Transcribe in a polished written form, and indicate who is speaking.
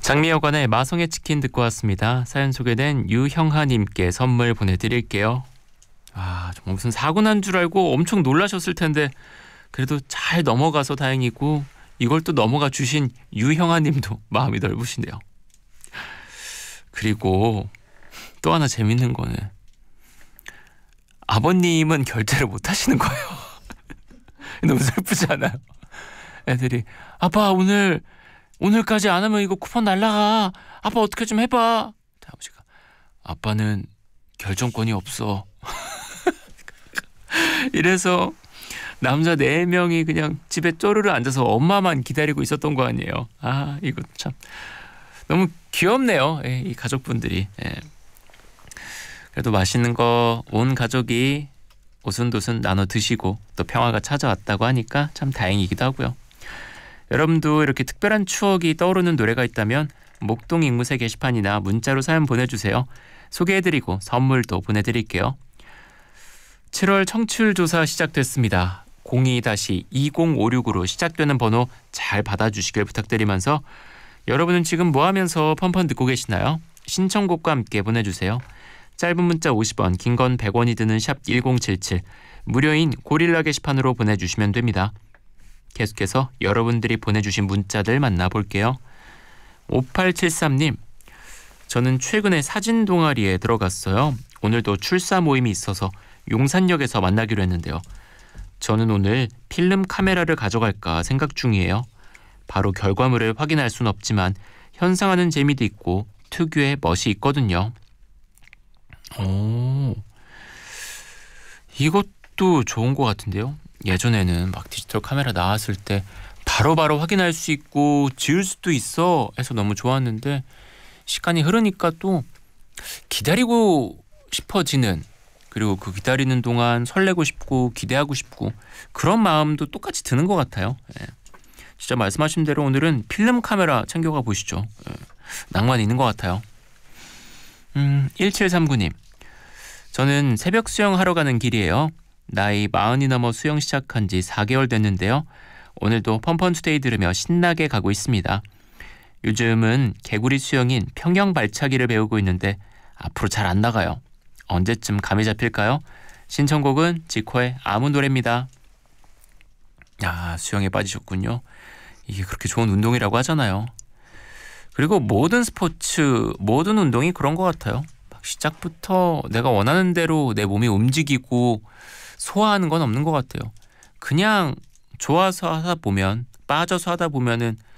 Speaker 1: 장미여관의 마성의 치킨 듣고 왔습니다. 사연 소개된 유형하님께 선물 보내드릴게요. 정말 무슨 사고 난 줄 알고 엄청 놀라셨을 텐데 그래도 잘 넘어가서 다행이고 이걸 또 넘어가 주신 유형하님도 마음이 넓으시네요. 그리고 또 하나 재밌는 거는 아버님은 결제를 못 하시는 거예요. 너무 슬프지 않아요? 애들이 아빠 오늘까지 안 하면 이거 쿠폰 날라가. 아빠 어떻게 좀 해봐. 아버지가 아빠는 결정권이 없어. 이래서 남자 4명이 그냥 집에 쪼르르 앉아서 엄마만 기다리고 있었던 거 아니에요. 이거 참 너무 귀엽네요. 이 가족분들이. 그래도 맛있는 거 온 가족이 오순도순 나눠 드시고 또 평화가 찾아왔다고 하니까 참 다행이기도 하고요. 여러분도 이렇게 특별한 추억이 떠오르는 노래가 있다면 목동 앵무새 게시판이나 문자로 사연 보내주세요. 소개해드리고 선물도 보내드릴게요. 7월 청취율 조사 시작됐습니다. 02-2056으로 시작되는 번호 잘 받아주시길 부탁드리면서 여러분은 지금 뭐 하면서 펀펀 듣고 계시나요? 신청곡과 함께 보내주세요. 짧은 문자 50원, 긴 건 100원이 드는 샵 1077, 무료인 고릴라 게시판으로 보내주시면 됩니다. 계속해서 여러분들이 보내주신 문자들 만나볼게요. 5873님, 저는 최근에 사진 동아리에 들어갔어요. 오늘도 출사 모임이 있어서 용산역에서 만나기로 했는데요. 저는 오늘 필름 카메라를 가져갈까 생각 중이에요. 바로 결과물을 확인할 순 없지만 현상하는 재미도 있고 특유의 멋이 있거든요. 이것도 좋은 것 같은데요. 예전에는 막 디지털 카메라 나왔을 때 바로바로 확인할 수 있고 지울 수도 있어 해서 너무 좋았는데 시간이 흐르니까 또 기다리고 싶어지는, 그리고 그 기다리는 동안 설레고 싶고 기대하고 싶고 그런 마음도 똑같이 드는 것 같아요. 진짜 말씀하신 대로 오늘은 필름 카메라 챙겨가 보시죠. 낭만 있는 것 같아요. 1739님, 저는 새벽 수영하러 가는 길이에요. 나이 40이 넘어 수영 시작한 지 4개월 됐는데요. 오늘도 펀펀투데이 들으며 신나게 가고 있습니다. 요즘은 개구리 수영인 평영 발차기를 배우고 있는데 앞으로 잘 안 나가요. 언제쯤 감이 잡힐까요? 신청곡은 지코의 아무 노래입니다. 수영에 빠지셨군요. 이게 그렇게 좋은 운동이라고 하잖아요. 그리고 모든 스포츠, 모든 운동이 그런 것 같아요. 막 시작부터 내가 원하는 대로 내 몸이 움직이고 소화하는 건 없는 것 같아요. 그냥 좋아서 하다 보면, 빠져서 하다 보면은